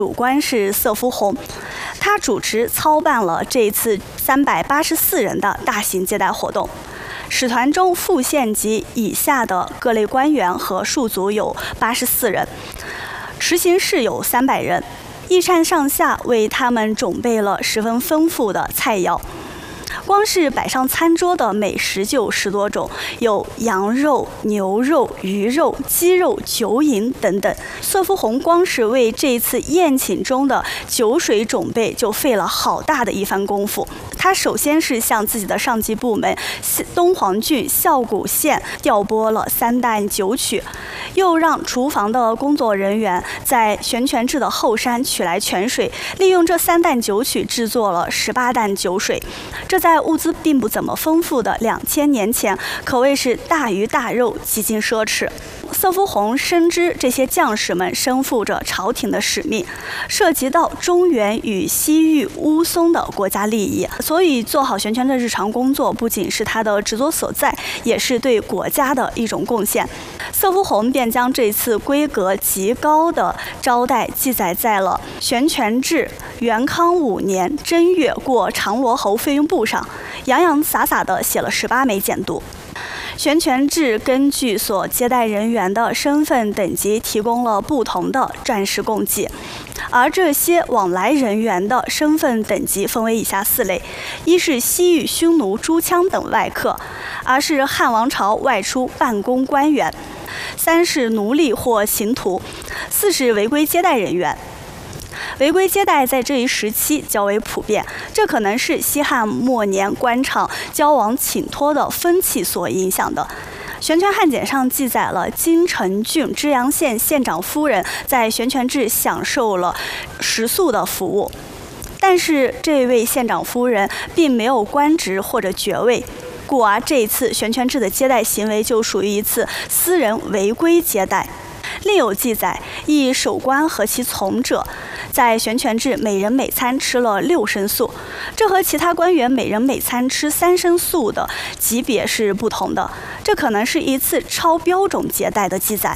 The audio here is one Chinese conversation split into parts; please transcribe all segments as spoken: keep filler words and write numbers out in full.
主官是瑟夫洪，他主持操办了这一次三百八十四人的大型接待活动。使团中副县级以下的各类官员和庶族有八十四人，持行士有三百人。驿站上下为他们准备了十分丰富的菜肴。光是摆上餐桌的美食就有十多种，有羊肉、牛肉、鱼肉、鸡肉、酒饮等等。瑟夫洪光是为这一次宴请中的酒水准备就费了好大的一番功夫。他首先是向自己的上级部门东黄郡孝谷县调拨了三担酒曲，又让厨房的工作人员在悬泉至的后山取来泉水，利用这三担酒曲制作了十八担酒水。这在物资并不怎么丰富的两千年前，可谓是大鱼大肉，极尽奢侈。瑟夫洪深知这些将士们身负着朝廷的使命，涉及到中原与西域乌松的国家利益，所以做好悬泉的日常工作不仅是他的职责所在，也是对国家的一种贡献。瑟夫洪便将这次规格极高的招待记载在了《悬泉志》元康五年正月过长罗侯费用簿上，洋洋洒洒地写了十八枚简牍。悬泉志根据所接待人员的身份等级提供了不同的战士供给，而这些往来人员的身份等级分为以下四类：一是西域匈奴、诸羌等外客；二是汉王朝外出办公官员；三是奴隶或刑徒；四是违规接待人员。违规接待在这一时期较为普遍，这可能是西汉末年官场交往请托的风气所影响的。悬泉汉简上记载了金城郡支阳县县长夫人在悬泉志享受了食宿的服务，但是这位县长夫人并没有官职或者爵位，故而这一次悬泉志的接待行为就属于一次私人违规接待。另有记载，一守官和其从者在悬泉志每人每餐吃了六升素，这和其他官员每人每餐吃三升素的级别是不同的，这可能是一次超标准接待的记载。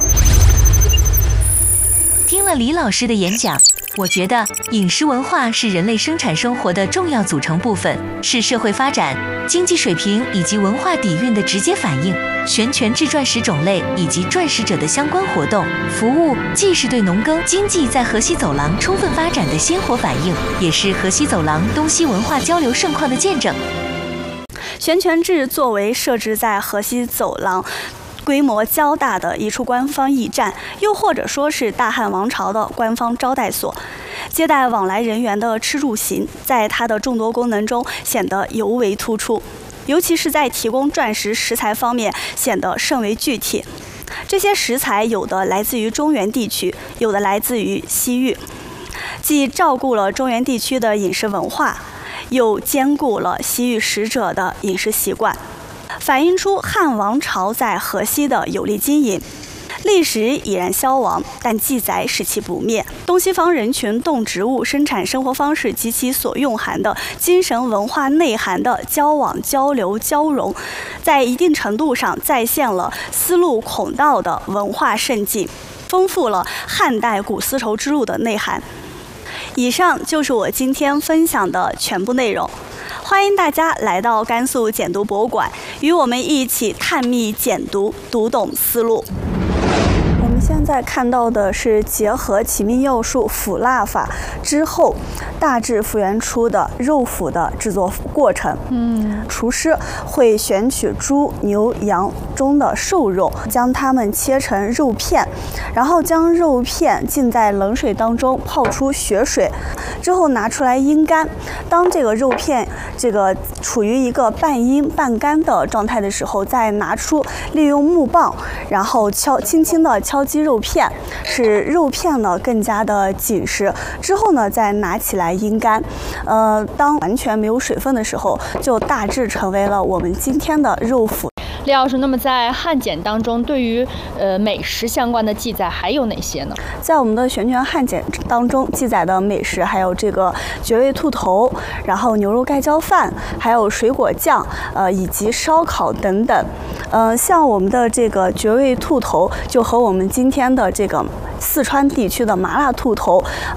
听了李老师的演讲，我觉得饮食文化是人类生产生活的重要组成部分，是社会发展、经济水平以及文化底蕴的直接反映。悬泉志钻石种类以及钻石者的相关活动服务，既是对农耕经济在河西走廊充分发展的鲜活反映，也是河西走廊东西文化交流盛况的见证。 悬泉志作为设置在河西走廊规模较大的一处官方驿站，又或者说是大汉王朝的官方招待所，接待往来人员的吃住行，在它的众多功能中显得尤为突出，尤其是在提供钻石食材方面显得甚为具体。这些食材有的来自于中原地区，有的来自于西域，既照顾了中原地区的饮食文化，又兼顾了西域使者的饮食习惯，反映出汉王朝在河西的有力经营。历史已然消亡，但记载使其不灭。东西方人群动植物生产生活方式及其所蕴含的精神文化内涵的交往、交流、交融，在一定程度上再现了丝路孔道的文化盛景，丰富了汉代古丝绸之路的内涵。以上就是我今天分享的全部内容。欢迎大家来到甘肃简牍博物馆，与我们一起探秘简牍，读懂丝路。我们现在看到的是结合起命要术腐蜡法之后大致复原出的肉脯的制作过程。嗯，厨师会选取猪、牛、羊中的瘦肉，将它们切成肉片，然后将肉片浸在冷水当中泡出血水，之后拿出来阴干。当这个肉片这个处于一个半阴半干的状态的时候，再拿出利用木棒，然后敲轻轻的敲击肉片，使肉片呢更加的紧实。之后呢，再拿起来阴干。呃，当完全没有水分的时候，就大致成为了我们今天的肉脯。 李老师，那么在汉简当中，对于呃美食相关的记载还有哪些呢？ 在我们的悬泉汉简当中记载的美食，还有这个绝味兔头，然后牛肉盖浇饭，还有水果酱，呃，以及烧烤等等。呃，像我们的这个绝味兔头，就和我们今天的这个四川地区的麻辣兔头，